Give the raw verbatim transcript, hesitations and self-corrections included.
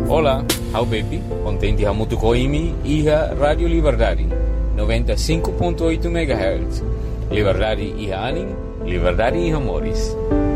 Olá, how baby, contente a muito coimi e a Rádio Liberdade, noventa e cinco ponto oito megahertz. Liberdade e anim, liberdade e amores.